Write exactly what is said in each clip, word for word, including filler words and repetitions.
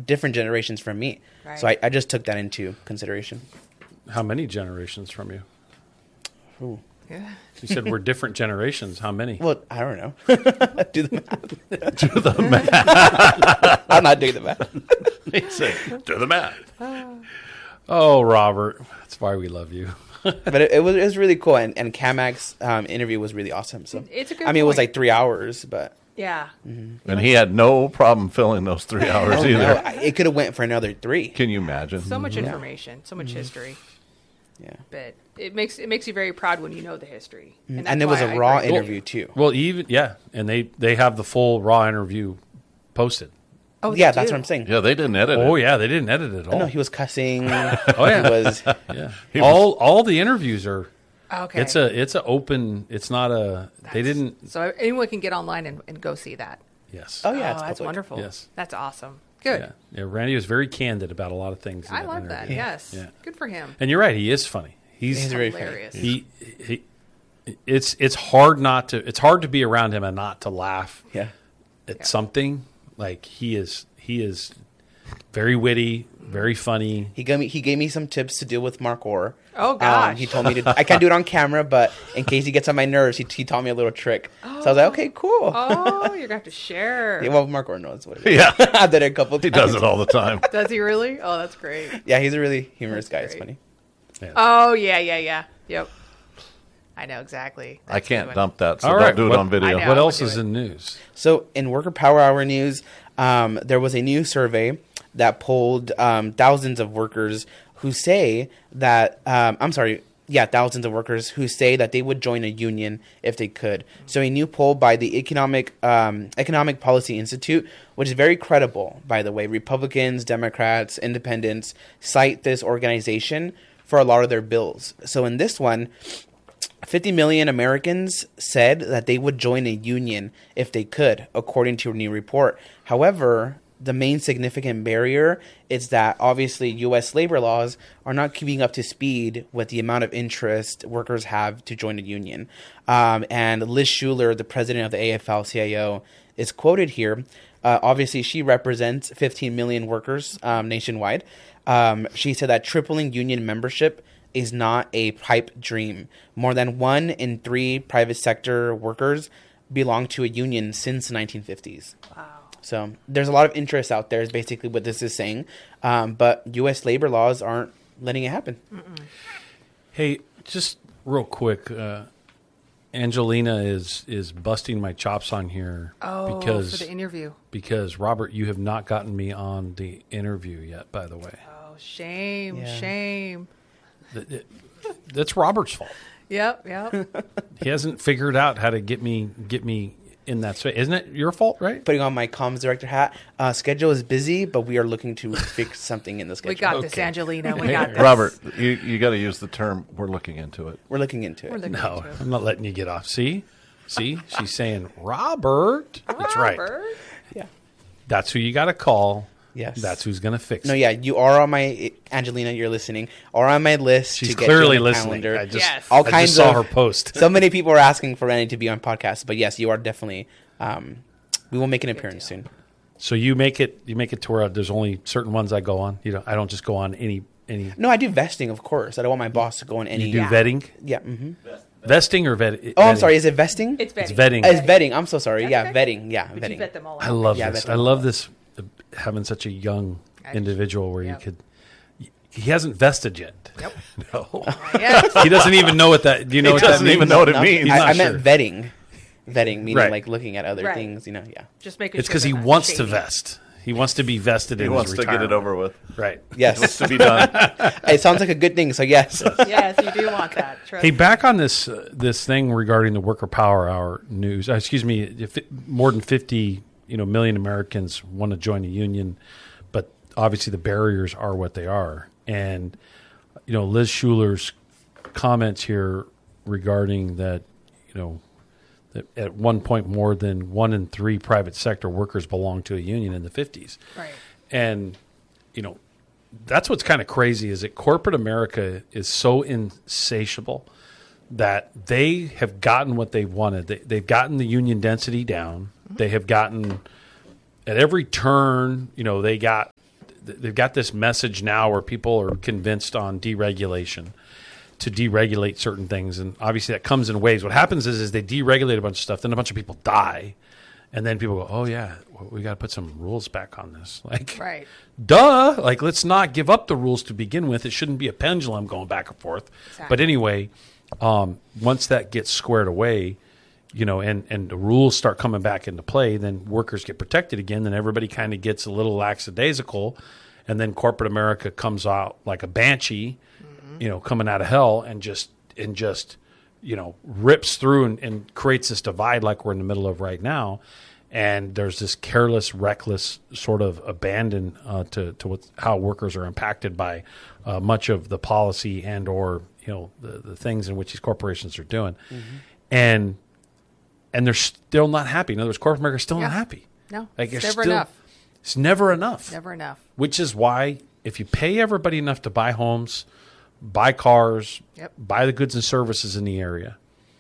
different generations from me. Right. So I, I just took that into consideration. How many generations from you? Ooh. Yeah. You said we're different generations. How many? Well, I don't know. Do the math. Do the math. I'm not doing the math. He said, do the math. Oh, Robert. That's why we love you. But it, it was it was really cool, and and Camac's um, interview was really awesome. So it's a good I mean, it was point. like three hours, but Yeah. Mm-hmm. And he had no problem filling those three hours oh, either. no, I- it could have went for another three. Can you imagine? So much Yeah. information, so much history. Yeah, But it makes it makes you very proud when you know the history. and, that's it was why a I raw agree. interview too. Well, even, yeah. And they, they have the full raw interview posted. Oh, they yeah, that's do. what I'm saying. Yeah, they didn't edit Oh, it. yeah. They didn't edit it at all. No, he was cussing. Oh, yeah. He was. Yeah. He all all the interviews are. Okay. It's a it's a open. It's not a. They didn't. So anyone can get online and, and go see that. Yes. Oh yeah, oh, it's that's public. wonderful. Yes. That's awesome. Good. Yeah. yeah. Randy was very candid about a lot of things. in I love interview. that. Yes. Yeah. Good for him. And you're right. He is funny. He's, He's very funny. Hilarious. he, he. It's it's hard not to. It's hard to be around him and not to laugh Yeah. at Yeah. something. Like he is. He is very witty, very funny. He gave me he gave me some tips to deal with Mark Orr. Oh, Um, gosh. he told me to. I can't do it on camera, but in case he gets on my nerves, he, he taught me a little trick. So I was like, okay, cool. Oh, you're gonna have to share. Yeah, well, Mark Orr knows what it is. Yeah. I've done it a couple He times. does it all the time. Does he really? Oh, that's great. Yeah, he's a really humorous That's guy. great. It's funny. Oh yeah, yeah, yeah. Yep. I know exactly. I That's a can't good one. dump that, so All don't right, do it what- on video. I know. What I else would do is it. in news? So in Worker Power Hour news, um, there was a new survey that polled um, thousands of workers who say that um, I'm sorry, yeah, thousands of workers who say that they would join a union if they could. So a new poll by the Economic um, Economic Policy Institute, which is very credible, by the way. Republicans, Democrats, Independents cite this organization for a lot of their bills. So in this one, fifty million Americans said that they would join a union if they could, according to a new report. However, the main significant barrier is that obviously U S labor laws are not keeping up to speed with the amount of interest workers have to join a union. Um, and Liz Schuler, the president of the A F L C I O, is quoted here. Uh, obviously, she represents fifteen million workers um, nationwide. Um, she said that tripling union membership is not a pipe dream. More than one in three private sector workers belong to a union since the nineteen fifties. Wow. So there's a lot of interest out there is basically what this is saying. Um, but U S labor laws aren't letting it happen. Mm-mm. Hey, just real quick, uh, Angelina is is busting my chops on here Oh, because for the interview. because Robert, you have not gotten me on the interview yet. By the way, Oh, shame, Yeah. shame. Th- th- that's Robert's fault. Yep, yep. He hasn't figured out how to get me get me in that space. Isn't it your fault, right? Putting on my comms director hat. Uh, schedule is busy, but we are looking to fix something in the schedule. We got this, Okay. Angelina. We got this. Robert, you, you got to use the term, we're looking into it. We're looking into it. We're looking No, into it. I'm not letting you get off. See, see, she's saying Robert. That's right. Robert? Yeah. That's who you got to call. Yes. That's who's going to fix No, it. yeah, you are on my Angelina. You're listening. Are on my list. She's to get clearly you on the listening. calendar. I just, Yes. All I kinds just saw of- her post. So many people are asking for Randy to be on podcasts, but yes, you are definitely. Um, we will make an appearance soon. So you make it you make it to where there's only certain ones I go on. You know, I don't just go on any any. No, I do vesting, of course. I don't want my boss to go on any. You do Yeah. vetting, Yeah. Mm-hmm. vesting or vet. Oh, I'm vetting? sorry. Is it vesting? It's vetting. It's vetting. Uh, It's vetting. I'm so sorry. That's yeah, okay. vetting. Yeah, But vetting. you vet them all I out. love Yeah, this. vet I them love all. this uh, having such a young I- individual where Yep. you could. He hasn't vested yet. Yep. No. Yeah. He doesn't even know what that. Do you know He what that doesn't means? even know what it No, means. He's I, not I meant sure. vetting. Vetting, meaning Right. like looking at other Right. things. You know. Yeah. Just making It's sure because he they're not wants to shady. vest. He wants to be vested He in wants his to get it retirement. over with. Right. Yes. Wants to be done. It sounds like a good thing. So yes. Yes, you do want that. Trust Hey, me. back on this uh, this thing regarding the Worker Power Hour news. Uh, excuse me, if it, more than fifty you know million Americans want to join a union, but obviously the barriers are what they are. And you know, Liz Schuler's comments here regarding that, you know, that at one point more than one in three private sector workers belonged to a union in the fifties. Right. And, you know, that's what's kind of crazy is that corporate America is so insatiable that they have gotten what they wanted. They, they've gotten the union density down. Mm-hmm. They have gotten at every turn, you know, they got they've got this message now where people are convinced on deregulation to deregulate certain things, and obviously that comes in waves. What happens is, is they deregulate a bunch of stuff, then a bunch of people die, and then people go, "Oh yeah, we got to put some rules back on this." Like, Right. duh! Like, let's not give up the rules to begin with. It shouldn't be a pendulum going back and forth. Exactly. But anyway, um, once that gets squared away, you know, and, and the rules start coming back into play, then workers get protected again. Then everybody kind of gets a little lackadaisical, and then corporate America comes out like a banshee, mm-hmm. you know, coming out of hell, and just and just you know rips through and, and creates this divide like we're in the middle of right now. And there's this careless, reckless sort of abandon uh, to to what, how workers are impacted by uh, much of the policy and or you know the, the things in which these corporations are doing, mm-hmm. and and they're still not happy. In other words, corporate America is still Yeah. not happy. No, Like, it's it's never still- enough. It's never enough. Never enough. Which is why if you pay everybody enough to buy homes, buy cars, Yep. buy the goods and services in the area,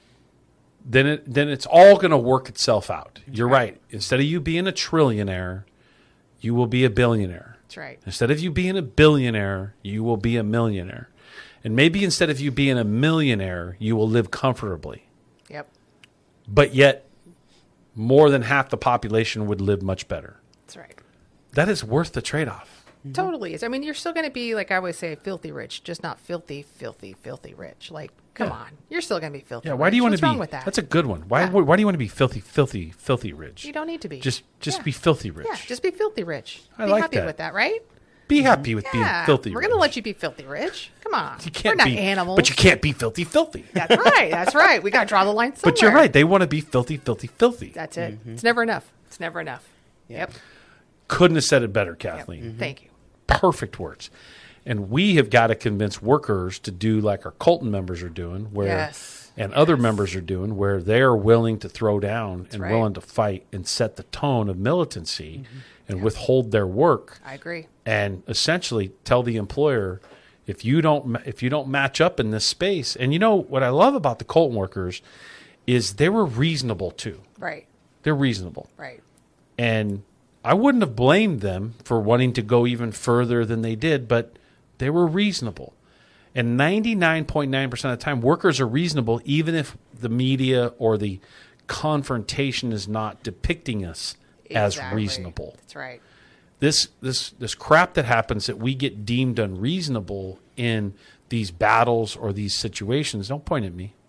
then it then it's all going to work itself out. You're right. Instead of you being a trillionaire, you will be a billionaire. That's right. Instead of you being a billionaire, you will be a millionaire. And maybe instead of you being a millionaire, you will live comfortably. Yep. But yet, more than half the population would live much better. That's right. That is worth the trade-off. Totally is. I mean, you're still going to be, like I always say, filthy rich, just not filthy, filthy, filthy rich. Like, come Yeah. on. You're still going to be filthy Yeah, rich. why do you want What's to be? wrong with that? That's a good one. Why? Yeah. Why do you want to be filthy, filthy, filthy rich? You don't need to be. Just, just Yeah. be filthy rich. Yeah, just be filthy rich. I be like happy that. with that, right? Be happy with Yeah. being filthy. We're rich. going to let you be filthy rich. Come on. You can't We're not be animals. but you can't be filthy, filthy. That's right. That's right. We got to draw the line somewhere. But you're right. They want to be filthy, filthy, filthy. That's it. It's never enough. It's never enough. Yeah. Yep. Couldn't have said it better, Yep. Kathleen. Thank you. Perfect words. And we have got to convince workers to do like our Colton members are doing, where Yes. and other members are doing, where they are willing to throw down and right. willing to fight and set the tone of militancy and withhold their work, I agree. and essentially tell the employer, if you don't ma- if you don't match up in this space. And you know what I love about the Colton workers is they were reasonable too. Right. They're reasonable. Right. And I wouldn't have blamed them for wanting to go even further than they did, but they were reasonable. And ninety-nine point nine percent of the time, workers are reasonable, even if the media or the confrontation is not depicting us as Exactly. reasonable. That's right. This this this crap that happens that we get deemed unreasonable in these battles or these situations. Don't point at me.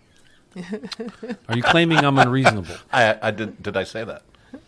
Are you claiming I'm unreasonable? I, I did. Did I say that?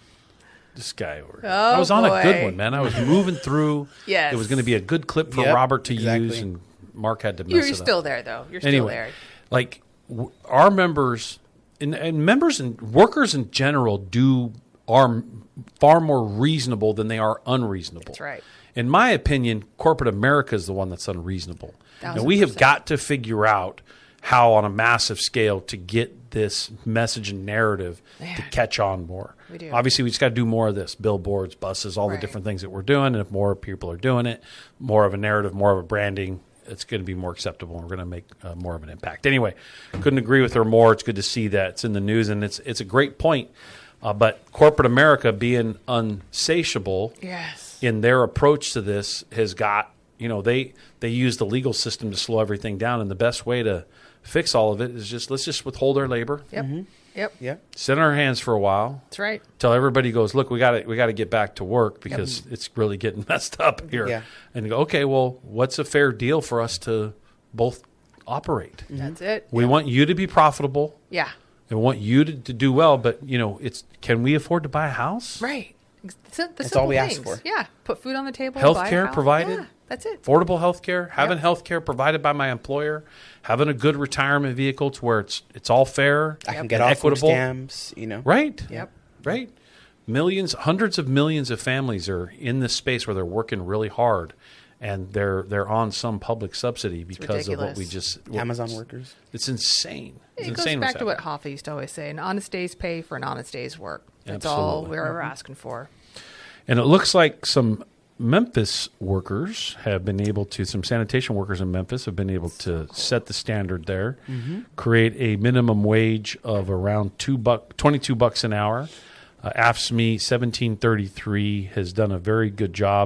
This guy over here. Oh, I was on a good boy. one, man. I was moving through. Yes. It was going to be a good clip for Yep, Robert to exactly. use, and Mark had to mess You're, it you're up. still there, though. You're still Anyway, there. like w- our members and, and members and workers in general do are m- far more reasonable than they are unreasonable. That's right. In my opinion, corporate America is the one that's unreasonable. Now, Thousand we have percent. got to figure out how, on a massive scale, to get this message and narrative to Man. catch on more. We do. Obviously, we just got to do more of this: billboards, buses, all the Right. different things that we're doing. And if more people are doing it, more of a narrative, more of a branding, it's going to be more acceptable. And we're going to make uh, more of an impact. Anyway, couldn't agree with her more. It's good to see that it's in the news, and it's it's a great point. Uh, but corporate America being unsatiable Yes. in their approach to this has got, you know, they they use the legal system to slow everything down, and the best way to fix all of it is just let's just withhold our labor, Yep. Yep. Yeah. sit on our hands for a while, That's right. till everybody goes, look, we got to we got to get back to work because it's really getting messed up here. Yeah. And you go, okay, well, what's a fair deal for us to both operate? That's it. We want you to be profitable, Yeah. and we want you to, to do well, but you know, it's can we afford to buy a house? Right. It's the That's simple all we ask things. for. Yeah. Put food on the table. Health buy a care house. provided. Yeah, that's it. Affordable health care, having Yep. health care provided by my employer, having a good retirement vehicle to where it's it's all fair, I can and get off food equitable. stamps, you know. Right. Yep. Right. Millions, hundreds of millions of families are in this space where they're working really hard, and they're they're on some public subsidy because of what ridiculous. we just what- Amazon workers. It's insane. It's It goes insane. back what's to what happening. Hoffa used to always say: an honest day's pay for an honest day's work. That's all Absolutely. we're ever asking for. And it looks like some Memphis workers have been able to, some sanitation workers in Memphis have been able to set the standard there, create a minimum wage of around two buck, twenty-two bucks an hour. Uh, A F S M E seventeen thirty-three has done a very good job.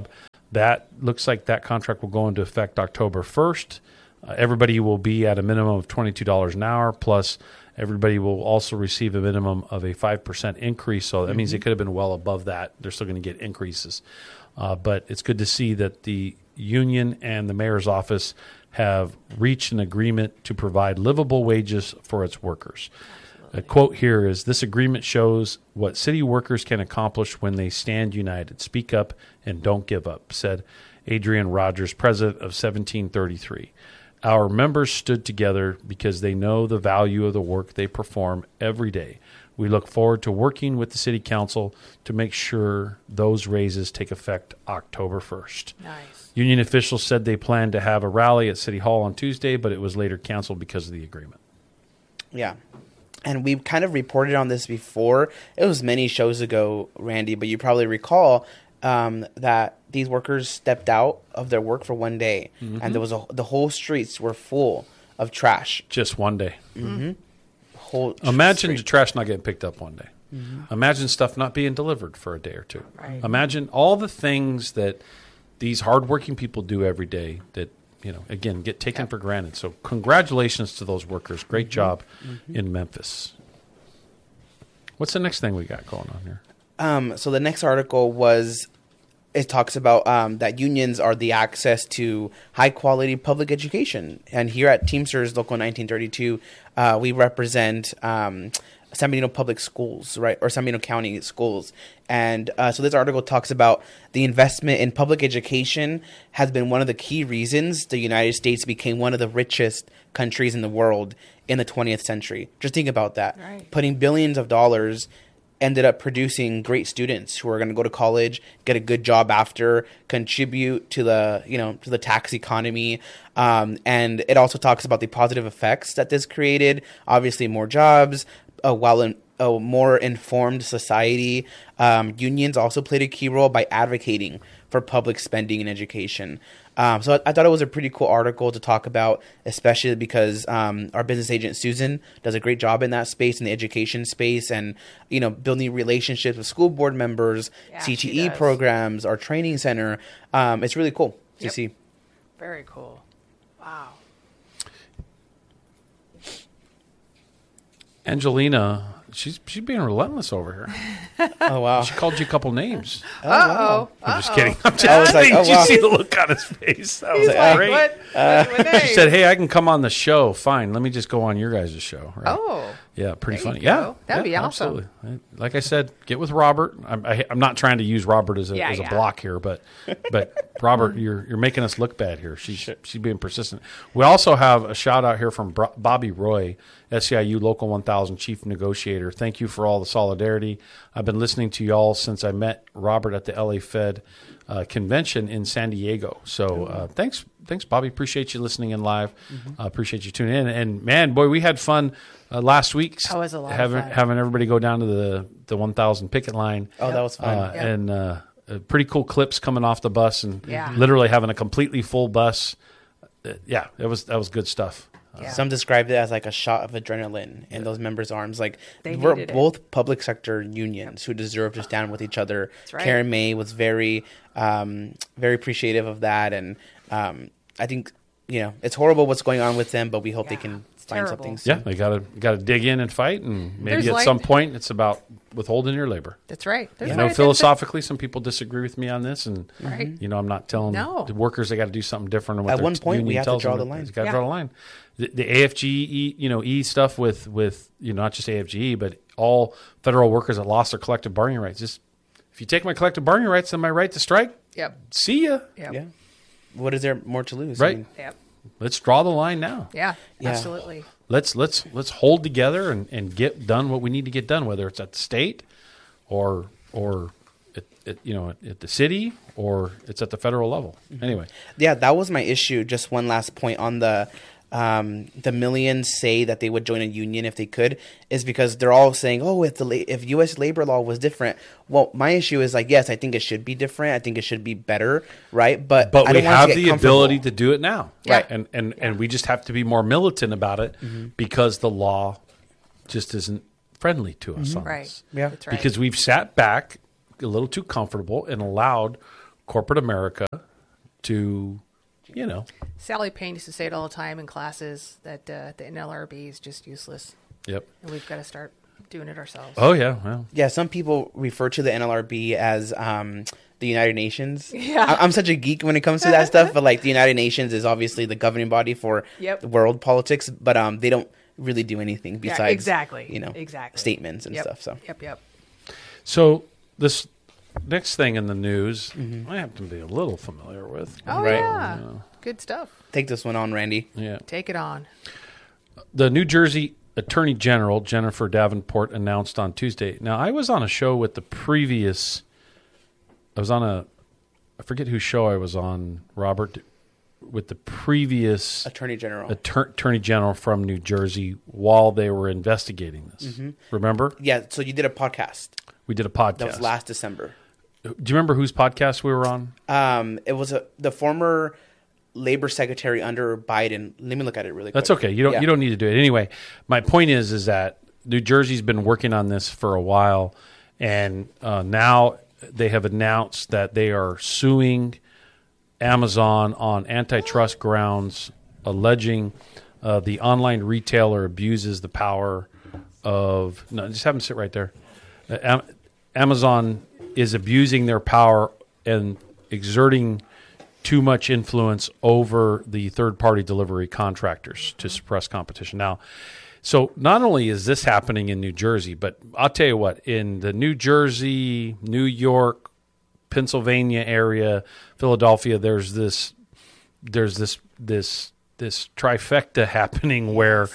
That looks like that contract will go into effect October first. Uh, everybody will be at a minimum of twenty-two dollars an hour, plus everybody will also receive a minimum of a five percent increase. So that mm-hmm. means it could have been well above that. They're still going to get increases. Uh, but it's good to see that the union and the mayor's office have reached an agreement to provide livable wages for its workers. Absolutely. A quote here is, "This agreement shows what city workers can accomplish when they stand united. Speak up and don't give up," said Adrian Rogers, president of seventeen thirty-three. "Our members stood together because they know the value of the work they perform every day. We look forward to working with the city council to make sure those raises take effect October first. Nice. Union officials said they planned to have a rally at City Hall on Tuesday, but it was later canceled because of the agreement. Yeah. And we kind of reported on this before. It was many shows ago, Randy, but you probably recall um, that these workers stepped out of their work for one day, mm-hmm. and there was a, the whole streets were full of trash. Just one day. Mm-hmm. Whole Imagine street. the trash not getting picked up one day. Mm-hmm. Imagine stuff not being delivered for a day or two. Right. Imagine all the things that these hardworking people do every day that, you know, again, get taken yep. for granted. So congratulations to those workers. Great mm-hmm. job mm-hmm. in Memphis. What's the next thing we got going on here? Um, so the next article was, it talks about um, that unions are the access to high-quality public education. And here at Teamsters Local nineteen thirty-two, uh, we represent um, San Bernardino Public Schools, right, or San Bernardino County Schools. And uh, so this article talks about the investment in public education has been one of the key reasons the United States became one of the richest countries in the world in the twentieth century. Just think about that. Right. Putting billions of dollars ended up producing great students who are going to go to college, get a good job after, contribute to the, you know, to the tax economy. Um, and it also talks about the positive effects that this created. Obviously, more jobs, a well in, a more informed society. Um, unions also played a key role by advocating for public spending in education. Um, so I, I thought it was a pretty cool article to talk about, especially because um, our business agent Susan does a great job in that space, in the education space, and you know, building relationships with school board members, yeah, C T E programs, our training center. Um, it's really cool to yep. see. Very cool. Wow. Angelina, she's she's being relentless over here. Oh wow! She called you a couple names. Oh, wow. I'm just kidding. I'm just I was like, oh, Did you wow. see the look on his face? That was He's like, great. what? Uh, what She said, "Hey, I can come on the show. Fine. Let me just go on your guys' show." Right? Oh, yeah, pretty there funny. you go. Yeah, That'd yeah, be awesome. Absolutely. Like I said, get with Robert. I'm, I, I'm not trying to use Robert as a, Yeah, as a yeah. block here, but but Robert, you're you're making us look bad here. She's she's being persistent. We also have a shout out here from Bro- Bobby Roy, S C I U Local one thousand Chief Negotiator. Thank you for all the solidarity. I've been listening to y'all since I met Robert at the L A Fed uh, convention in San Diego. So uh, thanks, thanks, Bobby. Appreciate you listening in live. Mm-hmm. Uh, appreciate you tuning in. And man, boy, we had fun uh, last week. That was a lot having of fun. having everybody go down to the the one thousand picket line. Oh, that was fun. Uh, Yep. And uh, uh, pretty cool clips coming off the bus, and Yeah. literally having a completely full bus. Uh, yeah, it was that was good stuff. Yeah. Some described it as like a shot of adrenaline in those members' arms. Like They we're needed it. both public sector unions who deserve to stand with each other. right. Karen May was very, um, very appreciative of that, and um, I think you know it's horrible what's going on with them, but we hope Yeah, they can it's find terrible. something soon. Yeah, they gotta gotta dig in and fight, and maybe There's at light- some point it's about withholding your labor. That's right. There's I light know at the end of the- philosophically, some people disagree with me on this, and Right. you know, I'm not telling No. the workers they got to do something different. Than what At their one point, we union have to tells draw them. the line. Got to Yeah. draw the line. The, the A F G E, you know, E stuff with with you know not just A F G E, but all federal workers that lost their collective bargaining rights. Just if you take my collective bargaining rights and my right to strike, Yep. see ya. Yep. Yeah. What is there more to lose? I Right. mean, Yep. Let's draw the line now. Yeah. Yeah. Absolutely. Let's let's let's hold together and, and get done what we need to get done, whether it's at the state or or at, at, you know at, at the city or it's at the federal level. Mm-hmm. Anyway, yeah, that was my issue. Just one last point on the um, the millions say that they would join a union if they could, is because they're all saying, oh, if the la- if U S labor law was different. Well, my issue is like, yes, I think it should be different. I think it should be better, right? But but I we don't want it have to the get comfortable. ability to do it now, Yeah. right? And and and we just have to be more militant about it Mm-hmm. because the law just isn't friendly to us on Right. this. Yeah. That's right. Because we've sat back a little too comfortable and allowed corporate America to, you know. Sally Payne used to say it all the time in classes that uh, the N L R B is just useless. Yep. And we've got to start doing it ourselves. Oh, yeah. Well, Yeah, some people refer to the N L R B as um, the United Nations. Yeah. I- I'm such a geek when it comes to that stuff, but like the United Nations is obviously the governing body for Yep. world politics, but um, they don't really do anything besides yeah, exactly. you know exactly. statements and Yep. stuff. So Yep, yep. so this next thing in the news, I happen to be a little familiar with. Oh, Right. yeah. Good stuff. take this one on, Randy. Yeah. Take it on. The New Jersey Attorney General, Jennifer Davenport, announced on Tuesday. Now, I was on a show with the previous, I was on a, I forget whose show I was on, Robert, with the previous Attorney General. Attor- Attorney General from New Jersey while they were investigating this. Remember? yeah, so you did a podcast. We did a podcast. That was last December. Do you remember whose podcast we were on? Um, it was a, the former labor secretary under Biden. Let me look at it really quick. That's okay. You don't Yeah. you don't need to do it anyway. My point is is that New Jersey's been working on this for a while, and uh, now they have announced that they are suing Amazon on antitrust grounds, alleging uh, the online retailer abuses the power of. No, just have them sit right there. Uh, Am- Amazon is abusing their power and exerting too much influence over the third-party delivery contractors to suppress competition. Now, so not only is this happening in New Jersey, but I'll tell you what, in the New Jersey, New York, Pennsylvania area, Philadelphia, there's this there's this this this trifecta happening where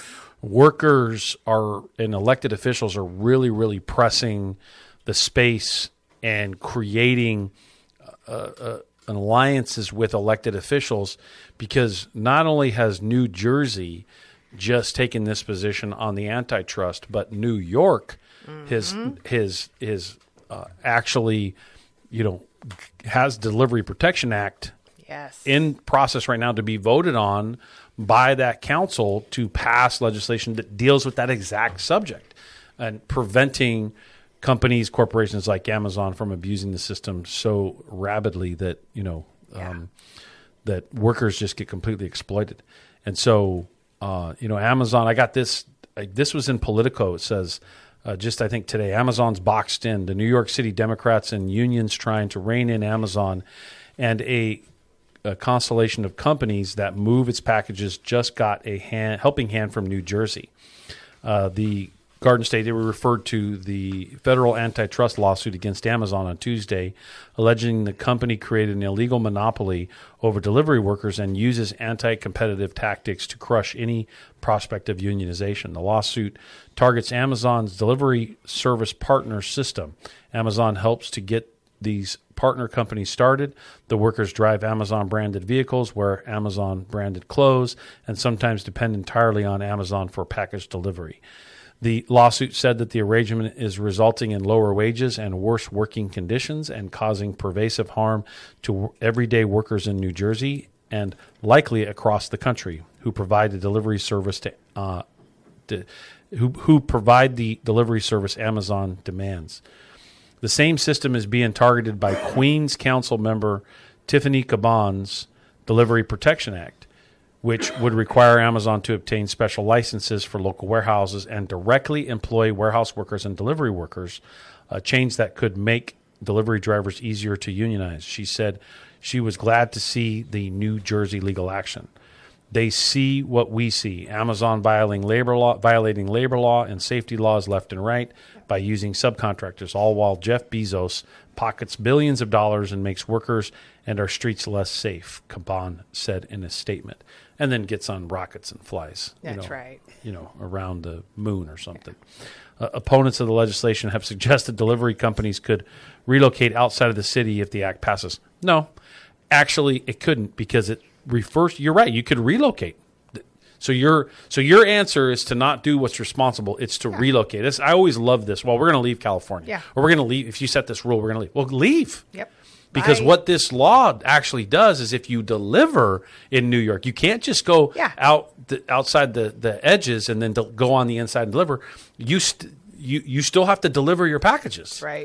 workers are and elected officials are really, really pressing the space and creating uh, uh, alliances with elected officials, because not only has New Jersey just taken this position on the antitrust, but New York has his his uh, actually, you know, has Delivery Protection Act Yes. in process right now to be voted on by that council to pass legislation that deals with that exact subject and preventing companies, corporations like Amazon from abusing the system so rapidly that, you know, Yeah. um, that workers just get completely exploited. And so, uh, you know, Amazon, I got this, I, this was in Politico. It says, uh, just I think today, Amazon's boxed in. The New York City Democrats and unions trying to rein in Amazon, and a, a constellation of companies that move its packages just got a hand, helping hand from New Jersey. Uh, the Garden State, they were referred to the federal antitrust lawsuit against Amazon on Tuesday, alleging the company created an illegal monopoly over delivery workers and uses anti-competitive tactics to crush any prospect of unionization. The lawsuit targets Amazon's delivery service partner system. Amazon helps to get these partner companies started. The workers drive Amazon-branded vehicles, wear Amazon-branded clothes, and sometimes depend entirely on Amazon for package delivery. The lawsuit said that the arrangement is resulting in lower wages and worse working conditions and causing pervasive harm to everyday workers in New Jersey and likely across the country who provide the delivery service to, uh, to who who provide the delivery service Amazon demands. The same system is being targeted by Queens Council member Tiffany Caban's Delivery Protection Act, which would require Amazon to obtain special licenses for local warehouses and directly employ warehouse workers and delivery workers, a change that could make delivery drivers easier to unionize. She said she was glad to see the New Jersey legal action. They see what we see, Amazon violating labor law, violating labor law and safety laws left and right by using subcontractors, all while Jeff Bezos pockets billions of dollars and makes workers and our streets less safe, Caban said in a statement, and then gets on rockets and flies. That's you know, right. You know, around the moon or something. Uh, opponents of the legislation have suggested delivery companies could relocate outside of the city if the act passes. No, actually, it couldn't, because it refers. You're right. You could relocate. So your so your answer is to not do what's responsible. It's to relocate. This, I always love this. Well, we're going to leave California. Yeah. Or we're going to leave. If you set this rule, we're going to leave. Well, leave. Yep. Because Bye. what this law actually does is, if you deliver in New York, you can't just go Yeah. out the, outside the, the edges and then del- go on the inside and deliver. You st- you you still have to deliver your packages. Right.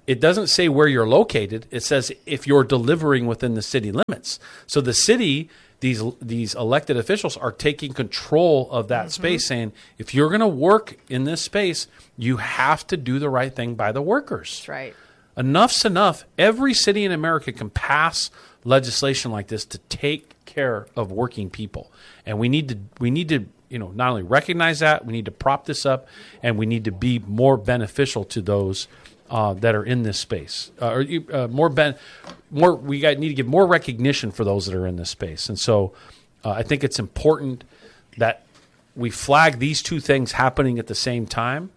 it doesn't say where you're located. It says if you're delivering within the city limits. So the city, these these elected officials are taking control of that mm-hmm. space, saying if you're going to work in this space, you have to do the right thing by the workers. That's right. Enough's enough. Every city in America can pass legislation like this to take care of working people, and we need to we need to you know not only recognize that, we need to prop this up, and we need to be more beneficial to those uh, that are in this space. Uh, or uh, more ben more we got need to give more recognition for those that are in this space, and so uh, I think it's important that we flag these two things happening at the same time.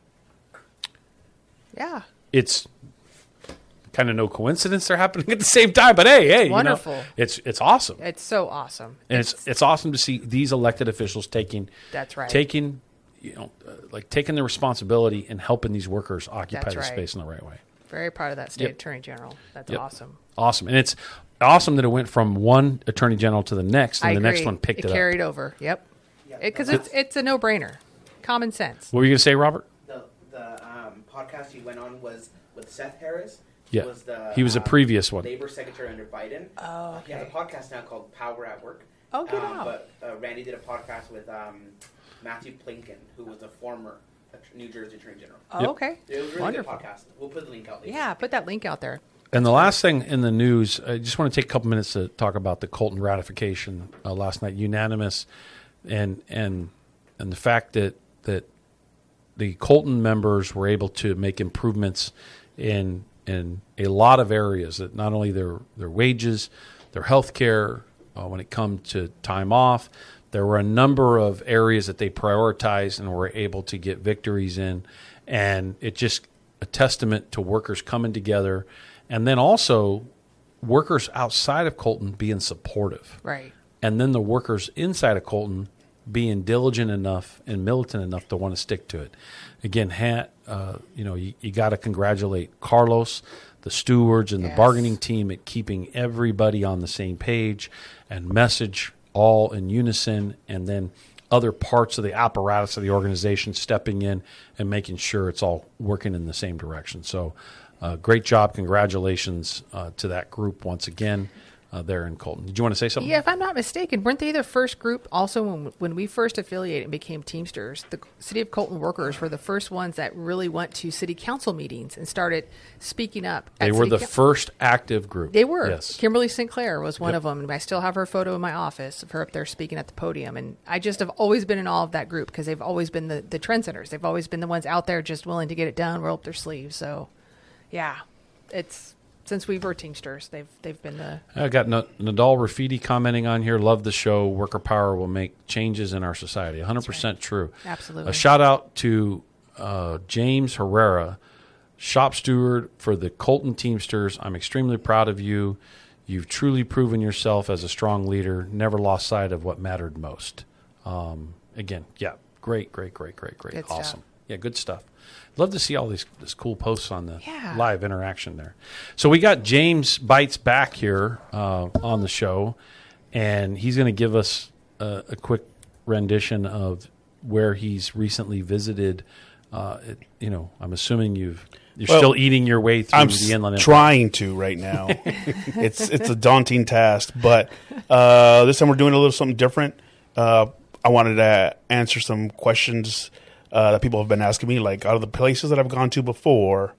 Yeah, it's kind of no coincidence they're happening at the same time, but hey, hey, wonderful. You know, it's it's awesome. It's so awesome, and it's, it's it's awesome to see these elected officials taking that's right, taking you know uh, like taking the responsibility and helping these workers occupy that's the right. space in the right way. Very proud of that state yep. attorney general. That's yep. awesome. Awesome, and it's awesome that it went from one attorney general to the next, and I the agree. next one picked it, it up. carried over. Yep, because it, it's it's a no brainer, common sense. What were you going to say, Robert? The the um, podcast you went on was with Seth Harris. Yeah, was the, he was a um, previous one. Labor Secretary under Biden. Oh, okay. He has a podcast now called Power at Work. Oh, get um, out. But uh, Randy did a podcast with um, Matthew Plinken, who was a former New Jersey Attorney General. Oh, yep. okay. It was a really Wonderful. good podcast. We'll put the link out later. Yeah, put that link out there. And the last thing in the news, I just want to take a couple minutes to talk about the Colton ratification uh, last night, unanimous, and and and the fact that that the Colton members were able to make improvements in in a lot of areas, that not only their their wages, their health care, uh, when it comes to time off, there were a number of areas that they prioritized and were able to get victories in, and it just a testament to workers coming together. And then also workers outside of Colton being supportive. Right. And then the workers inside of Colton being diligent enough and militant enough to want to stick to it. Again, ha- uh, you know, you, you got to congratulate Carlos, the stewards, and yes. the bargaining team at keeping everybody on the same page and message all in unison, and then other parts of the apparatus of the organization stepping in and making sure it's all working in the same direction. So, Uh, great job. Congratulations uh, to that group once again uh, there in Colton. Did you want to say something? Yeah, if I'm not mistaken, weren't they the first group also when, when we first affiliated and became Teamsters? The City of Colton workers were the first ones that really went to city council meetings and started speaking up. They at were city the coun- first active group. They were. Yes. Kimberly Sinclair was one Yep. of them. And I still have her photo in my office of her up there speaking at the podium. And I just have always been in awe of that group because they've always been the, the trendsetters. They've always been the ones out there just willing to get it done, roll up their sleeves. So, yeah. It's since we were Teamsters, they've they've been the. I got N- Nadal Rafidi commenting on here. Love the show. Worker power will make changes in our society. one hundred percent right. true. Absolutely. A shout out to uh, James Herrera, shop steward for the Colton Teamsters. I'm extremely proud of you. You've truly proven yourself as a strong leader. Never lost sight of what mattered most. Um, again, yeah, great, great, great, great, great, Good awesome. stuff. Yeah, good stuff. Love to see all these this cool posts on the Yeah. live interaction there. So we got James Bites back here uh, on the show, and he's going to give us a, a quick rendition of where he's recently visited. Uh, it, you know, I'm assuming you've you're Well, still eating your way through I'm the s- inland. Empire. trying to right now. it's it's a daunting task, but uh, this time we're doing a little something different. Uh, I wanted to answer some questions uh, that people have been asking me, like out of the places that I've gone to before,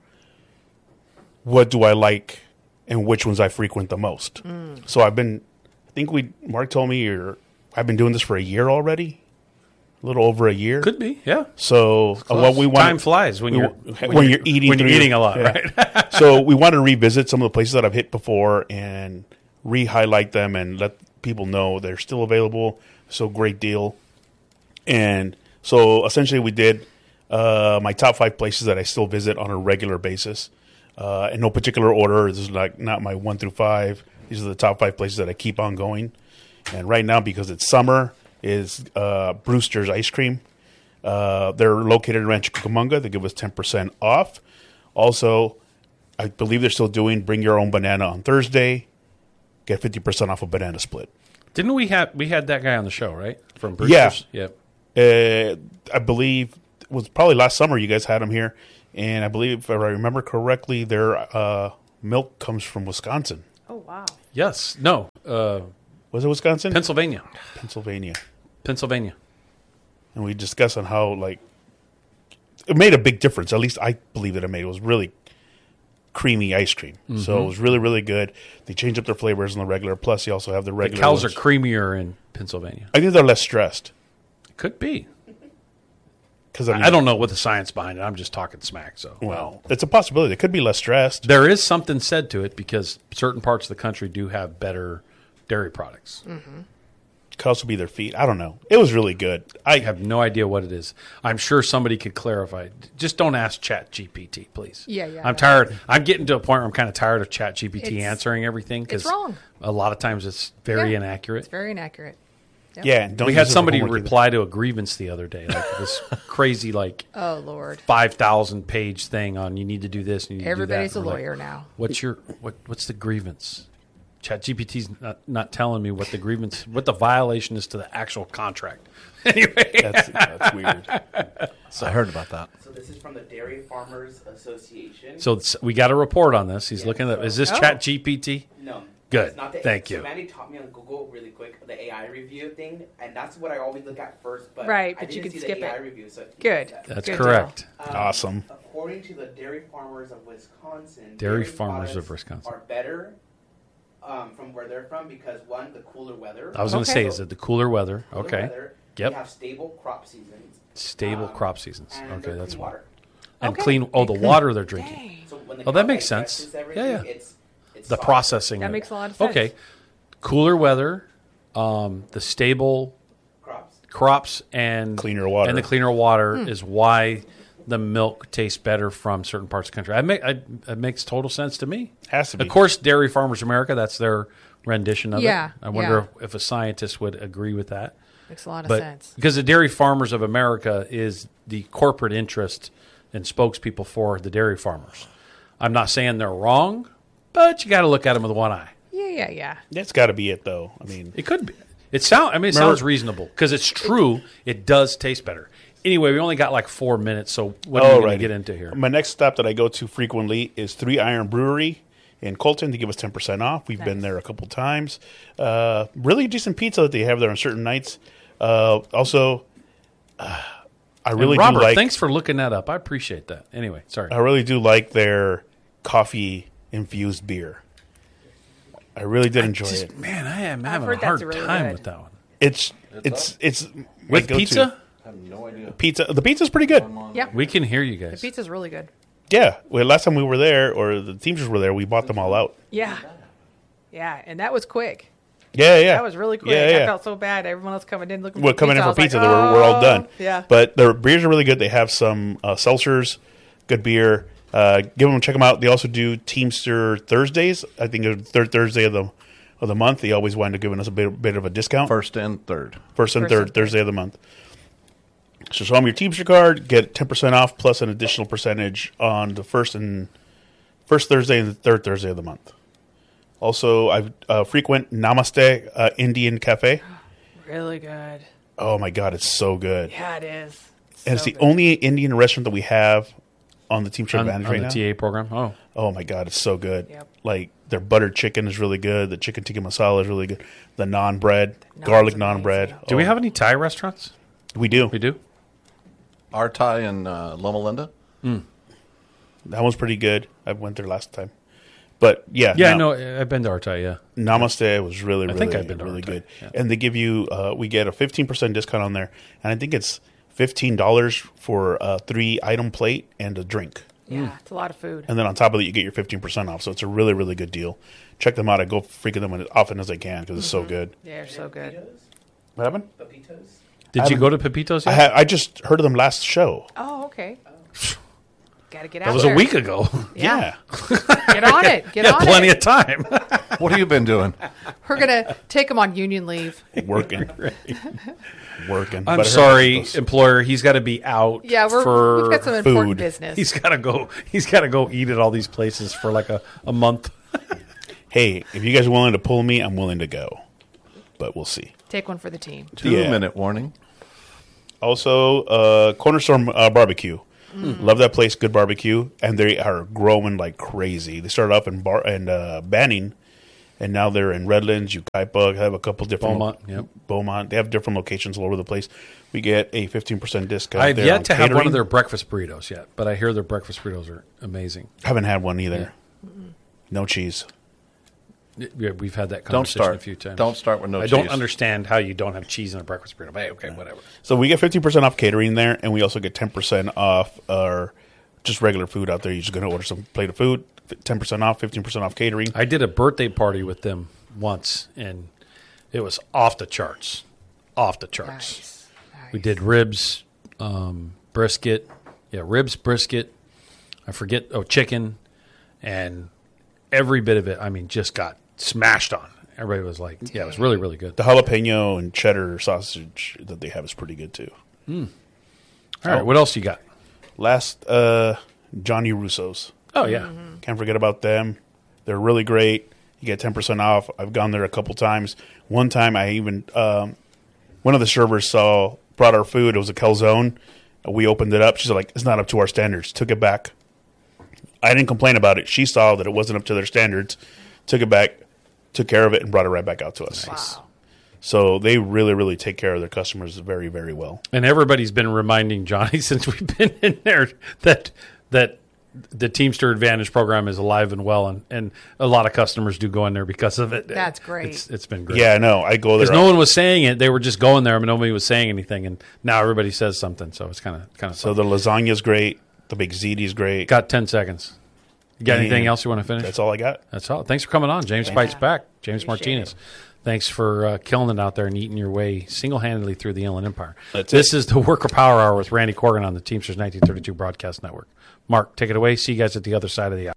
what do I like and which ones I frequent the most. Mm. So I've been, I think we Mark told me, or I've been doing this for a year already. A little over a year. Could be, yeah. So uh, what we want time flies when we, you're when, when, you're eating when you're through- eating a lot, yeah. right? So we want to revisit some of the places that I've hit before and re-highlight them and let people know they're still available. So great deal. And so essentially we did uh, my top five places that I still visit on a regular basis. Uh, in no particular order. This is like not my one through five. These are the top five places that I keep on going. And right now, because it's summer, is uh, Brewster's Ice Cream. Uh, they're located in Rancho Cucamonga. They give us ten percent off. Also, I believe they're still doing Bring Your Own Banana on Thursday. Get fifty percent off a banana split. Didn't we have we had that guy on the show, right? From Brewster's? Yeah. Yep. Uh, I believe it was probably last summer you guys had him here. and I believe, if I remember correctly, their uh, milk comes from Wisconsin. Oh, wow. Yes. No. Uh, Was it Wisconsin? Pennsylvania. Pennsylvania. Pennsylvania. And we discussed on how, like, it made a big difference. At least I believe that it made. It was really creamy ice cream. Mm-hmm. So it was really, really good. They changed up their flavors on the regular. Plus, you also have the regular The cows ones. are creamier in Pennsylvania. I think they're less stressed. Could be. Because I, mean, I don't know what the science behind it. I'm just talking smack. So, well, it's a possibility. They could be less stressed. There is something said to it because certain parts of the country do have better dairy products. Mm-hmm. Could also be their feet. I don't know. It was really good. I I have no idea what it is. I'm sure somebody could clarify. Just don't ask Chat G P T, please. Yeah, yeah. I'm tired. I'm getting to a point where I'm kind of tired of Chat G P T It's- answering everything because it's wrong. a lot of times it's very Yeah. inaccurate. It's very inaccurate. Yep. yeah. Don't we use had it for somebody homework either. reply to a grievance the other day, like this crazy, like Oh, Lord. five thousand page thing on you need to do this and you need Everybody's to a do that. And we're lawyer like, now. What's your what? What's the grievance? Chat G P T's not, not telling me what the grievance, what the violation is to the actual contract. Anyway, That's, that's weird. So I heard about that. So this is from the Dairy Farmers Association. so it's, we got a report on this. He's Yeah, looking at. so- Is this Oh. Chat G P T? No. Good. It's not the, Thank so you. Mandy taught me on Google really quick the A I review thing, and that's what I always look at first. But Right, I but you didn't can see skip the A I it. review. So Good. That's Good correct. Um, Awesome. According to the Dairy Farmers of Wisconsin, Dairy Farmers of products Wisconsin. are better um, from where they're from because one, the cooler weather. I was going to Okay. say, is it the cooler weather? Cooler Okay. Weather, Yep. They have stable crop seasons. Stable um, crop seasons. and Okay, they're that's clean why. water. And Okay. clean. Oh, the water they're drinking. Dang. So when the Oh, that cow makes sense. digests Yeah, everything, yeah. It's, it's The soft. processing. That of it. makes a lot of sense. Okay. Cooler weather, um, the stable crops. crops, and Cleaner water. and the cleaner water is why the milk tastes better from certain parts of the country. I make I, it makes total sense to me. Has to be. Of course, Dairy Farmers America. That's their rendition of Yeah, it. I wonder yeah. if, if a scientist would agree with that. Makes a lot of But sense. because the Dairy Farmers of America is the corporate interest and spokespeople for the dairy farmers. I'm not saying they're wrong, but you got to look at them with one eye. Yeah, yeah, yeah. That's got to be it, though. I mean, It could be. It sound. I mean, it Remember- sounds reasonable because it's true. It does taste better. Anyway, we only got like four minutes, so what are we going to alrighty. get into here? My next stop that I go to frequently is Three Iron Brewery in Colton to give us ten percent off. We've been Nice. there a couple times. Uh, really decent pizza that they have there on certain nights. Uh, also, uh, I really And Robert, do like. thanks for looking that up. I appreciate that. Anyway, sorry. I really do like their coffee infused beer. I really did enjoy Just- it. Man, I am I've having a heard hard that's really time good. with that one. It's it's it's my With go-to. pizza, I have no idea. Pizza. The pizza's pretty good. Yeah. we can hear you guys. The pizza's really good. Yeah. Well, last time we were there, or the Teamsters were there, we bought them all out. Yeah. Yeah, and that was quick. Yeah, yeah. That was really quick. Yeah, I yeah. felt so bad. Everyone else coming in looking Well, for coming in pizza. for I was pizza, like, they were, we're all "Oh." done. Yeah. But their beers are really good. They have some uh, seltzers, good beer. Uh, give them check them out. They also do Teamster Thursdays. I think it's the third Thursday of the of the month. They always wind up giving us a bit, bit of a discount. First and third. First and First third and third. Thursday of the month. So show them your Teamster card, get ten percent off plus an additional percentage on the first and first Thursday and the third Thursday of the month. Also, I uh, frequent Namaste uh, Indian Cafe. Really good. Oh my god, it's so good! Yeah, it is. And it's So the good. only Indian restaurant that we have on the Teamster on, Advantage on right the now. T A program. Oh, Oh my god, it's so good! Yep. Like their buttered chicken is really good. The chicken tikka masala is really good. The naan bread, naan's garlic amazing. naan bread. do we Oh, have any Thai restaurants? We do. We do. Artai and uh, Loma Linda. That one's pretty good. I went there last time. But yeah, Yeah, no, no, I've been to Artai. Yeah, Namaste was really, I really, think I've been to really Artai, good. yeah. And they give you, uh, we get a fifteen percent discount on there, and I think it's fifteen dollars for a three item plate and a drink. Yeah, it's a lot of food. And then on top of that, you get your fifteen percent off. So it's a really, really good deal. Check them out. I go freaking them as often as I can because it's so good. Yeah, they're so good. Pepitos? What happened? Pepitos? did you go to Pepitos I, yet? ha- I just heard of them last show. Oh, okay. Got to get out that was there. a week ago. Yeah. Get on it. Get yeah, on plenty it. of time. What have you been doing? We're going to take them on union leave. Working. Working. I'm But I heard sorry, those- employer. He's got to be out. Yeah, we're, for we've got some important food. business. He's got to go. He's got to go eat at all these places for like a, a month. Hey, if you guys are willing to pull me, I'm willing to go. But we'll see. Take one for the team. Two Yeah. minute warning. Also, uh, Cornerstone uh, Barbecue. Mm. Love that place. Good barbecue, and they are growing like crazy. They started up in Bar and uh, Banning, and now they're in Redlands, Yucaipa. Have a couple different Beaumont. Yep. Beaumont. They have different locations all over the place. We get a fifteen percent discount. I've there yet on to have one catering. of their breakfast burritos yet, but I hear their breakfast burritos are amazing. Haven't had one either. No cheese. Yeah, we've had that Don't conversation start. a few times. Don't start with no I cheese. don't understand how you don't have cheese in a breakfast burrito. But hey, okay, whatever. So we get fifteen percent off catering there, and we also get ten percent off our just regular food out there. You're just going to order some plate of food, ten percent off, fifteen percent off catering. I did a birthday party with them once, and it was off the charts. Off the charts. Nice. Nice. We did ribs, um, brisket. Yeah, ribs, brisket. I forget. Oh, chicken. And every bit of it, I mean, just got smashed on. Everybody was like, yeah, it was really, really good. The jalapeno and cheddar sausage that they have is pretty good too. Mm. All right, what else you got? Last, uh, Johnny Russo's. Oh, yeah. Mm-hmm. Can't forget about them. They're really great. You get ten percent off. I've gone there a couple times. One time I even, um, one of the servers saw, brought our food. It was a calzone. We opened it up. She's like, it's not up to our standards. Took it back. I didn't complain about it. She saw that it wasn't up to their standards, took it back, took care of it, and brought it right back out to us. Nice. Wow. So they really, really take care of their customers very, very well. And everybody's been reminding Johnny since we've been in there that that the Teamster Advantage program is alive and well, and, and a lot of customers do go in there because of it. That's great. It's, it's been great. Yeah, no, I go there. Because no one was saying it. They were just going there, but nobody was saying anything. And now everybody says something, so it's kind of kind of. So the lasagna's great. The big ziti's great. Got ten seconds. You got And anything else you want to finish? That's all I got. That's all. Thanks for coming on. James Fights Back. James Appreciate Martinez. it. Thanks for uh, killing it out there and eating your way single-handedly through the Inland Empire. That's this it. is the Worker Power Hour with Randy Corgan on the Teamsters nineteen thirty-two Broadcast Network. Mark, take it away. See you guys at the other side of the hour.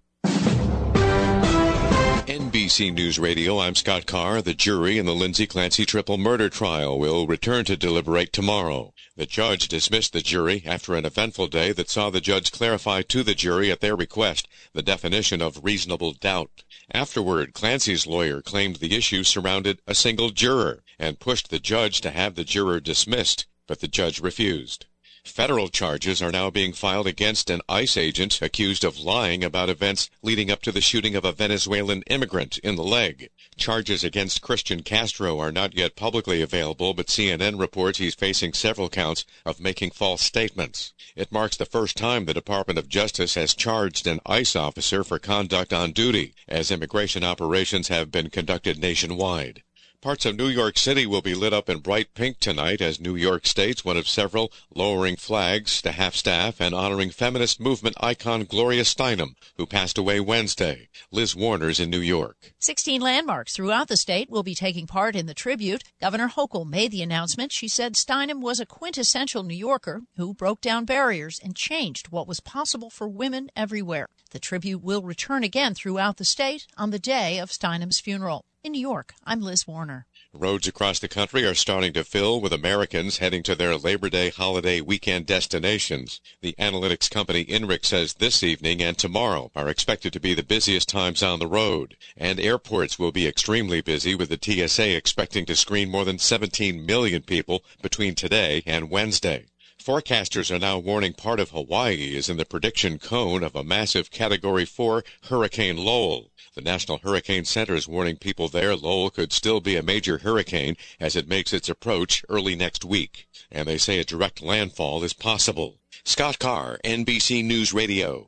N B C News Radio, I'm Scott Carr. The jury in the Lindsay Clancy triple murder trial will return to deliberate tomorrow. The judge dismissed the jury after an eventful day that saw the judge clarify to the jury at their request the definition of reasonable doubt. Afterward, Clancy's lawyer claimed the issue surrounded a single juror and pushed the judge to have the juror dismissed, but the judge refused. Federal charges are now being filed against an ICE agent accused of lying about events leading up to the shooting of a Venezuelan immigrant in the leg. Charges against Christian Castro are not yet publicly available, but C N N reports he's facing several counts of making false statements. It marks the first time the Department of Justice has charged an ICE officer for conduct on duty, as immigration operations have been conducted nationwide. Parts of New York City will be lit up in bright pink tonight as New York State's one of several lowering flags to half-staff and honoring feminist movement icon Gloria Steinem, who passed away Wednesday. Liz Warner's in New York. Sixteen landmarks throughout the state will be taking part in the tribute. Governor Hochul made the announcement. She said Steinem was a quintessential New Yorker who broke down barriers and changed what was possible for women everywhere. The tribute will return again throughout the state on the day of Steinem's funeral. In New York, I'm Liz Warner. Roads across the country are starting to fill with Americans heading to their Labor Day holiday weekend destinations. The analytics company INRIX says this evening and tomorrow are expected to be the busiest times on the road. And airports will be extremely busy, with the T S A expecting to screen more than seventeen million people between today and Wednesday. Forecasters are now warning part of Hawaii is in the prediction cone of a massive Category four Hurricane Lowell. The National Hurricane Center is warning people there Lowell could still be a major hurricane as it makes its approach early next week. And they say a direct landfall is possible. Scott Carr, N B C News Radio.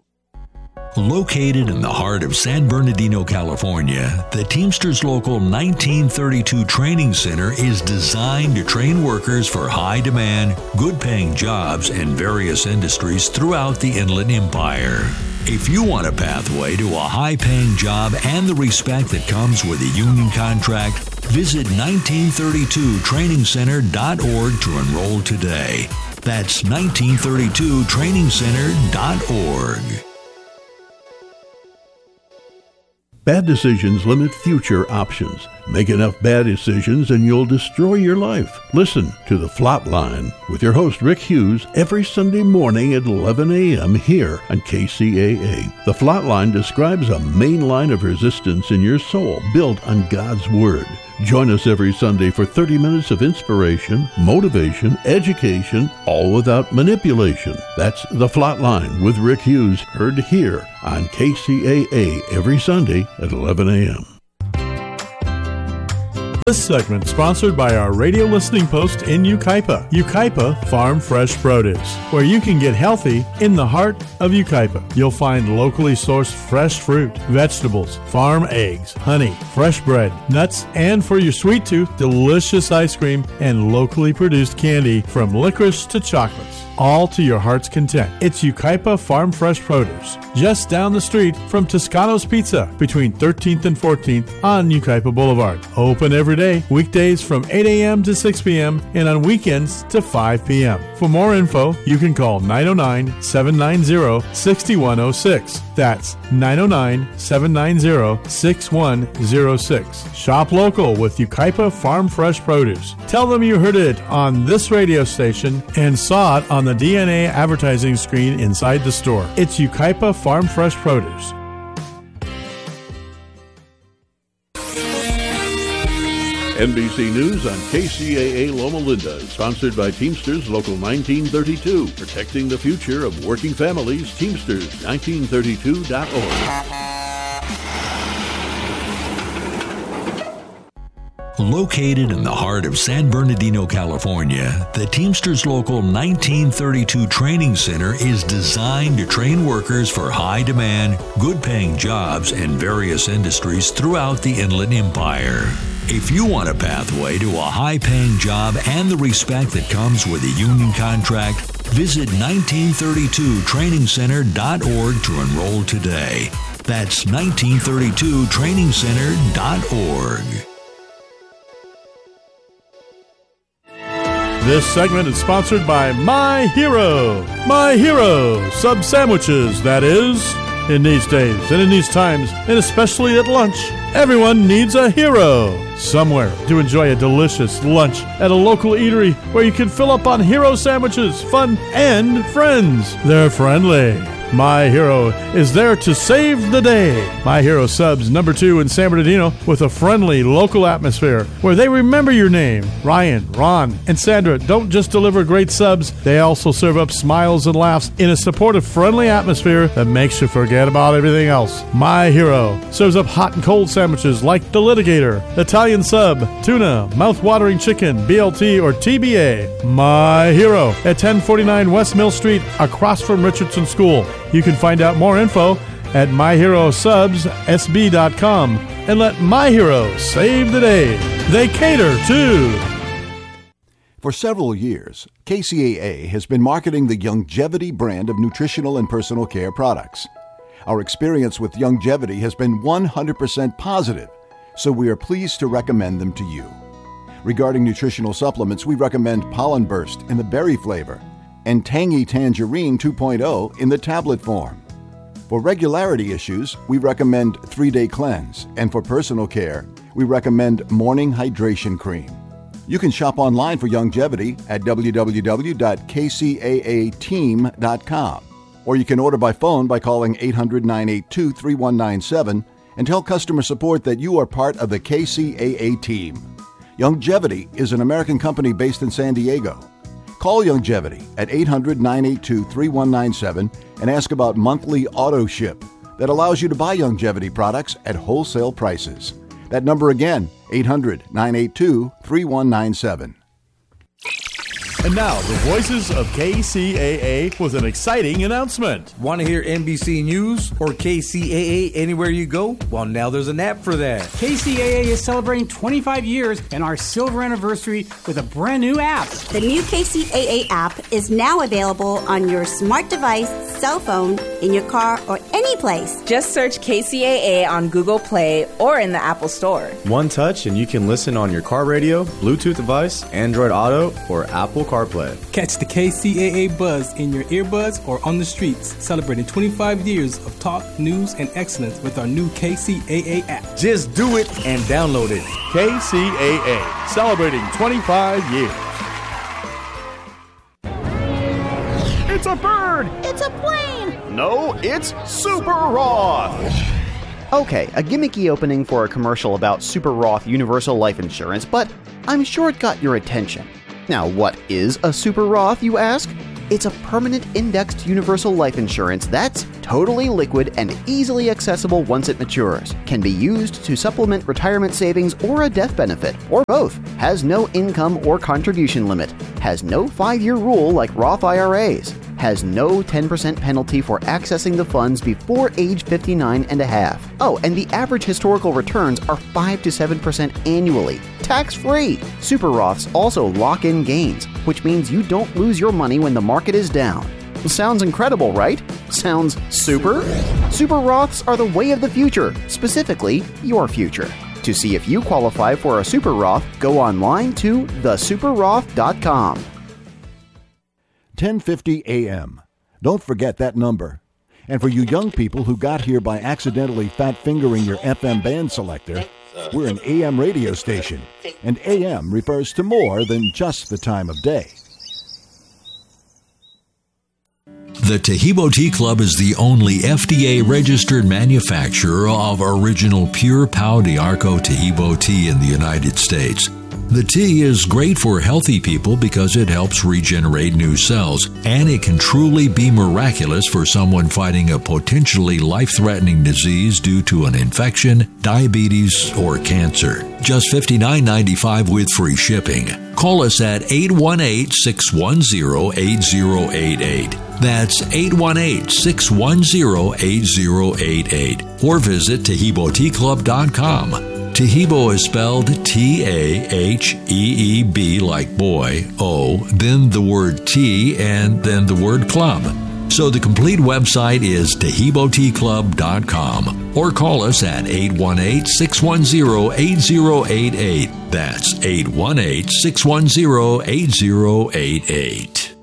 Located in the heart of San Bernardino, California, the Teamsters Local nineteen thirty-two Training Center is designed to train workers for high-demand, good-paying jobs in various industries throughout the Inland Empire. If you want a pathway to a high-paying job and the respect that comes with a union contract, visit nineteen thirty-two training center dot org to enroll today. That's nineteen thirty-two training center dot org. Bad decisions limit future options. Make enough bad decisions and you'll destroy your life. Listen to The Flatline with your host Rick Hughes every Sunday morning at eleven a.m. here on K C A A. The Flatline describes a main line of resistance in your soul built on God's Word. Join us every Sunday for thirty minutes of inspiration, motivation, education, all without manipulation. That's The Flatline with Rick Hughes, heard here on K C A A every Sunday at eleven a.m. This segment sponsored by our radio listening post in Yucaipa, Yucaipa Farm Fresh Produce, where you can get healthy in the heart of Yucaipa. You'll find locally sourced fresh fruit, vegetables, farm eggs, honey, fresh bread, nuts, and for your sweet tooth, delicious ice cream and locally produced candy from licorice to chocolates, all to your heart's content. It's Yucaipa Farm Fresh Produce, just down the street from Toscano's Pizza between thirteenth and fourteenth on Yucaipa Boulevard. Open every day, weekdays from eight a.m. to six p.m. and on weekends to five p.m. For more info, you can call nine oh nine, seven nine zero, six one oh six. That's nine oh nine, seven nine zero, six one oh six. Shop local with Yucaipa Farm Fresh Produce. Tell them you heard it on this radio station and saw it on the D N A advertising screen inside the store. It's Yucaipa Farm Fresh Produce. N B C News on K C A A Loma Linda, sponsored by Teamsters Local nineteen thirty-two, protecting the future of working families. Teamsters nineteen thirty-two dot org. Located in the heart of San Bernardino, California, the Teamsters Local nineteen thirty-two Training Center is designed to train workers for high-demand, good-paying jobs in various industries throughout the Inland Empire. If you want a pathway to a high-paying job and the respect that comes with a union contract, visit nineteen thirty-two training center dot org to enroll today. That's nineteen thirty-two training center dot org. This segment is sponsored by My Hero. My Hero sub sandwiches, that is. In these days and in these times, and especially at lunch, everyone needs a hero. Somewhere to enjoy a delicious lunch at a local eatery where you can fill up on hero sandwiches, fun, and friends. They're friendly. My Hero is there to save the day. My Hero Subs number two in San Bernardino with a friendly local atmosphere where they remember your name. Ryan, Ron, and Sandra don't just deliver great subs, they also serve up smiles and laughs in a supportive, friendly atmosphere that makes you forget about everything else. My Hero serves up hot and cold sandwiches like the Litigator, Italian Sub, tuna, mouth-watering chicken, B L T, or T B A. My Hero at ten forty-nine West Mill Street across from Richardson School. You can find out more info at my hero subs s b dot com and let My Hero save the day. They cater too. For several years, K C A A has been marketing the Youngevity brand of nutritional and personal care products. Our experience with Youngevity has been one hundred percent positive, so we are pleased to recommend them to you. Regarding nutritional supplements, we recommend Pollen Burst in the berry flavor and Tangy Tangerine two point oh in the tablet form. For regularity issues, we recommend three-day Cleanse, and for personal care, we recommend Morning Hydration Cream. You can shop online for Youngevity at w w w dot k c a a team dot com, or you can order by phone by calling eight hundred, nine eight two, three one nine seven and tell customer support that you are part of the K C A A team. Youngevity is an American company based in San Diego. Call Youngevity at eight hundred, nine eight two, three one nine seven and ask about monthly auto ship that allows you to buy Youngevity products at wholesale prices. That number again, eight hundred, nine eight two, three one nine seven. And now, the voices of K C A A with an exciting announcement. Want to hear N B C News or K C A A anywhere you go? Well, now there's an app for that. K C A A is celebrating twenty-five years and our silver anniversary with a brand new app. The new K C A A app is now available on your smart device, cell phone, in your car, or any place. Just search K C A A on Google Play or in the Apple Store. One touch and you can listen on your car radio, Bluetooth device, Android Auto, or Apple CarPlay. Catch the K C A A buzz in your earbuds or on the streets, celebrating twenty-five years of talk, news, and excellence with our new K C A A app. Just do it and download it. K C A A, celebrating twenty-five years. It's a bird! It's a plane! No, it's Super Roth! Okay, a gimmicky opening for a commercial about Super Roth Universal Life Insurance, but I'm sure it got your attention. Now, what is a Super Roth, you ask? It's a permanent indexed universal life insurance that's totally liquid and easily accessible once it matures. Can be used to supplement retirement savings or a death benefit, or both. Has no income or contribution limit. Has no five-year rule like Roth I R As. Has no ten percent penalty for accessing the funds before age fifty-nine and a half. Oh, and the average historical returns are five to seven percent annually. Tax-free. Super Roths also lock in gains, which means you don't lose your money when the market is down. Sounds incredible, right? Sounds super? Super Roths are the way of the future, specifically your future. To see if you qualify for a Super Roth, go online to the super roth dot com. ten fifty a.m. Don't forget that number. And for you young people who got here by accidentally fat-fingering your F M band selector, we're an A M radio station, and A M refers to more than just the time of day. The Taheebo Tea Club is the only F D A-registered manufacturer of original pure Pau d'Arco Taheebo tea in the United States. The tea is great for healthy people because it helps regenerate new cells, and it can truly be miraculous for someone fighting a potentially life-threatening disease due to an infection, diabetes, or cancer. Just fifty-nine ninety-five with free shipping. Call us at eight one eight, six one zero, eight zero eight eight. That's eight one eight, six one zero, eight zero eight eight. Or visit Taheebo Tea Club dot com. Taheebo is spelled T A H E E B like boy, O, then the word tea, and then the word club. So the complete website is Taheebo Tea Club dot com, or call us at eight one eight, six one zero, eight zero eight eight. That's eight one eight, six one zero, eight zero eight eight.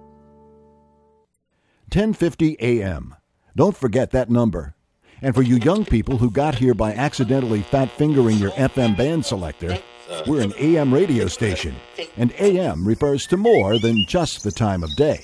ten fifty a.m. Don't forget that number. And for you young people who got here by accidentally fat-fingering your F M band selector, we're an A M radio station, and A M refers to more than just the time of day.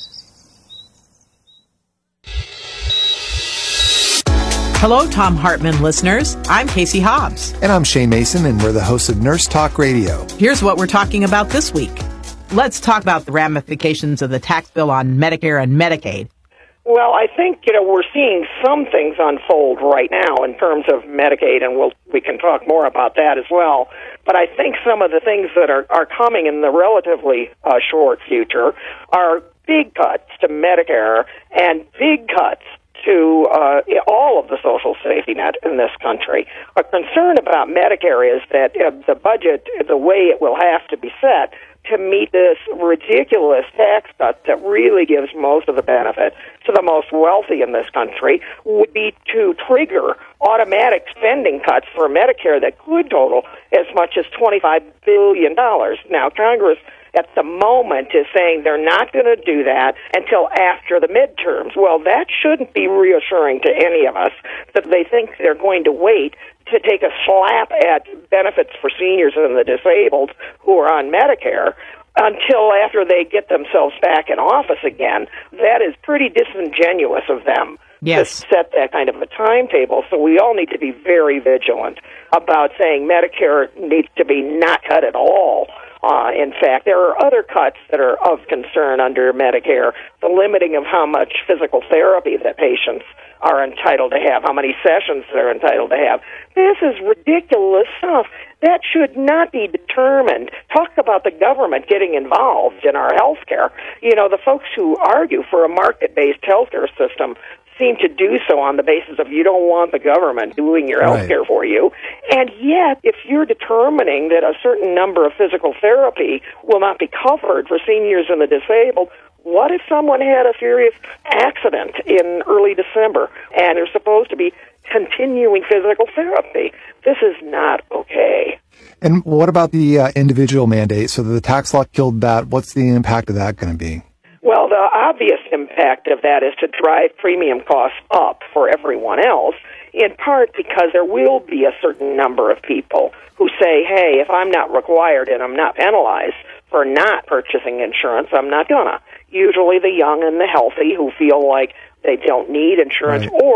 Hello, Tom Hartman listeners. I'm Casey Hobbs. And I'm Shane Mason, and we're the hosts of Nurse Talk Radio. Here's what we're talking about this week. Let's talk about the ramifications of the tax bill on Medicare and Medicaid. Well, I think, you know, we're seeing some things unfold right now in terms of Medicaid, and we'll, we can talk more about that as well. But I think some of the things that are, are coming in the relatively uh, short future are big cuts to Medicare and big cuts to uh, all of the social safety net in this country. A concern about Medicare is that uh, the budget, the way it will have to be set to meet this ridiculous tax cut that really gives most of the benefit to the most wealthy in this country, would be to trigger automatic spending cuts for Medicare that could total as much as twenty-five billion dollars. Now, Congress at the moment is saying they're not going to do that until after the midterms. Well, that shouldn't be reassuring to any of us that they think they're going to wait to take a slap at benefits for seniors and the disabled who are on Medicare until after they get themselves back in office again. That is pretty disingenuous of them yes. to set that kind of a timetable. So we all need to be very vigilant about saying Medicare needs to be not cut at all. Uh, in fact, there are other cuts that are of concern under Medicare, the limiting of how much physical therapy that patients are entitled to have, how many sessions they're entitled to have. This is ridiculous stuff. That should not be determined. Talk about the government getting involved in our health care. You know, the folks who argue for a market-based health care system seem to do so on the basis of you don't want the government doing your health care for you. And yet, if you're determining that a certain number of physical therapy will not be covered for seniors and the disabled, what if someone had a serious accident in early December and they're supposed to be continuing physical therapy? This is not okay. And what about the uh, individual mandate? So the tax law killed that. What's the impact of that going to be? Well, the obvious impact of that is to drive premium costs up for everyone else, in part because there will be a certain number of people who say, hey, if I'm not required and I'm not penalized for not purchasing insurance, I'm not gonna. Usually the young and the healthy who feel like they don't need insurance, right. or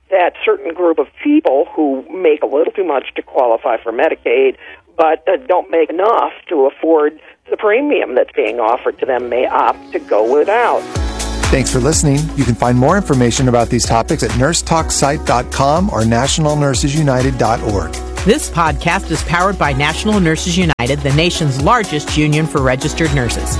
that certain group of people who make a little too much to qualify for Medicaid, but uh, don't make enough to afford the premium that's being offered to them may opt to go without. Thanks for listening. You can find more information about these topics at nurse talk site dot com or national nurses united dot org. This podcast is powered by National Nurses United, the nation's largest union for registered nurses.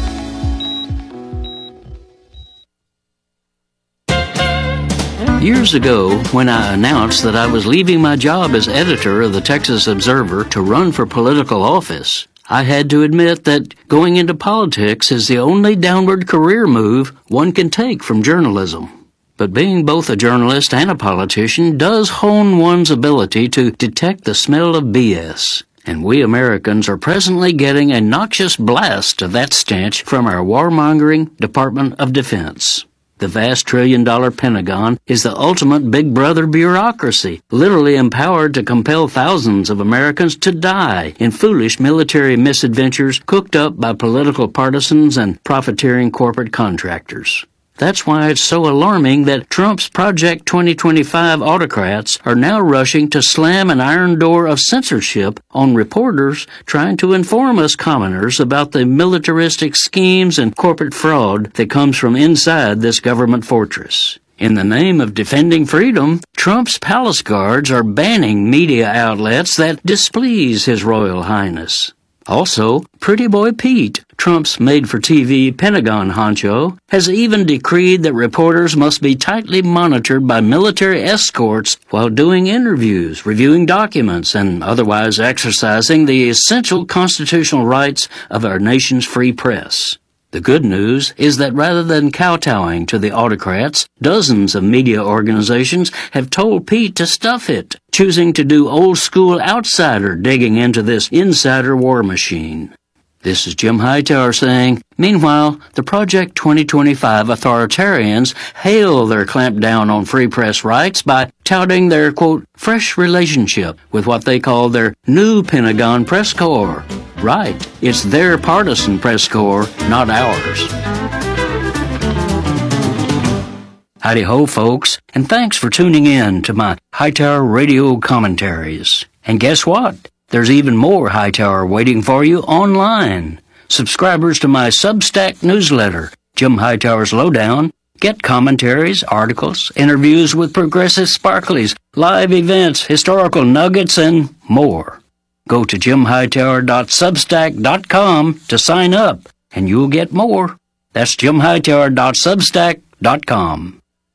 Years ago, when I announced that I was leaving my job as editor of the Texas Observer to run for political office, I had to admit that going into politics is the only downward career move one can take from journalism. But being both a journalist and a politician does hone one's ability to detect the smell of B S. And we Americans are presently getting a noxious blast of that stench from our warmongering Department of Defense. The vast trillion-dollar Pentagon is the ultimate big brother bureaucracy, literally empowered to compel thousands of Americans to die in foolish military misadventures cooked up by political partisans and profiteering corporate contractors. That's why it's so alarming that Trump's Project twenty twenty-five autocrats are now rushing to slam an iron door of censorship on reporters trying to inform us commoners about the militaristic schemes and corporate fraud that comes from inside this government fortress. In the name of defending freedom, Trump's palace guards are banning media outlets that displease His Royal Highness. Also, Pretty Boy Pete, Trump's made-for-T V Pentagon honcho, has even decreed that reporters must be tightly monitored by military escorts while doing interviews, reviewing documents, and otherwise exercising the essential constitutional rights of our nation's free press. The good news is that rather than kowtowing to the autocrats, dozens of media organizations have told Pete to stuff it, choosing to do old-school outsider digging into this insider war machine. This is Jim Hightower saying, meanwhile, the Project twenty twenty-five authoritarians hail their clampdown on free press rights by touting their, quote, fresh relationship with what they call their new Pentagon press corps. Right, it's their partisan press corps, not ours. Howdy ho, folks, and thanks for tuning in to my Hightower Radio commentaries. And guess what? There's even more Hightower waiting for you online. Subscribers to my Substack newsletter, Jim Hightower's Lowdown, get commentaries, articles, interviews with progressive sparklies, live events, historical nuggets, and more. Go to jim hightower dot substack dot com to sign up, and you'll get more. That's jim hightower dot substack dot com.